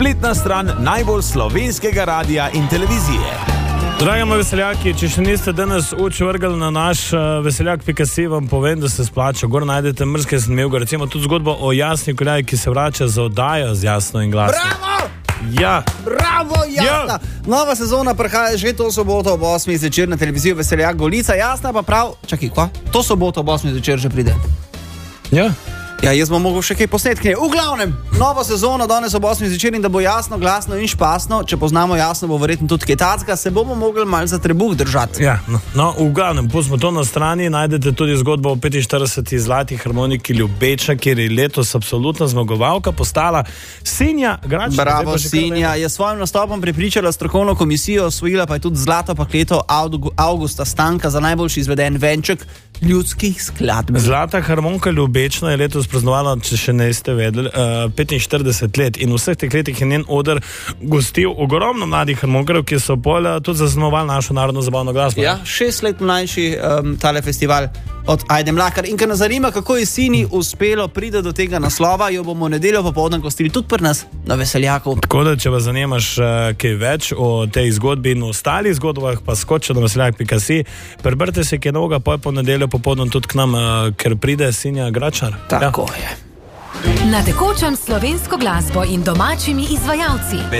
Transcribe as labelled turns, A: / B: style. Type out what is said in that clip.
A: spletna stran najbolj slovenskega radia in televizije.
B: Dragi moji veseljaki, če še niste danes oči vrgali na naš veseljak.si, vam povem, da se splača. Gor najdete mrske snimevke, recimo tudi zgodbo o Jasni Kuljaj, ki se vrača za oddajo z Jasno in Glasno.
C: Bravo!
B: Ja.
C: Bravo, Jasna! Ja. Nova sezona prihaja že to soboto ob 8. zvečer na televizijo Veseljak Golica. Jasna pa prav, čakaj, kva? To soboto ob 8. zvečer že pride.
B: Ja.
C: Ja, jaz bom mogel še kaj posnetke. V glavnem, nova sezona danes ob 8. zvečer in da bo Jasno, Glasno in Špasno, če poznamo Jasno, bo verjetno tudi kaj tacka, se bomo mogli malo za trebuh držati.
B: Ja, no, v glavnem, pustimo to na strani, najdete tudi zgodbo o 45. zlati harmoniki Ljubeča, kjer je letos absolutna zmagovalka postala Sinja Gračnar.
C: Bravo, Sinja. Je s svojim nastopom prepričala strokovno komisijo, osvojila pa je tudi zlato pakleto Avgusta Stanka za najboljši izveden venček ljudskih skladb.
B: Zlata harmonika Ljubečna je letos praznovala, če še ne ste vedeli, 45 let in v vseh teh letih je njen oder gostil ogromno mladih harmonikarjev, ki so tudi zaznamovali našo narodno zabavno glasbo.
C: Ja, 6 let mlajši tale festival od Ajde Mlakar. In ker nas zanima, kako je Sini uspelo priti do tega naslova, jo bomo nedeljo popoldne gostili tudi pri nas na Veseljaku.
B: Tako da, če vas zanimaš kaj več o tej zgodbi in ostalih zgodbah, pa skočite na veseljak.si, preberite se kaj novega, po nedeljo popoldne tudi k nam, ker pride Sinja Gračnar.
C: Tako je.
D: Na tekočem slovensko glasbo in domačimi izvajalci.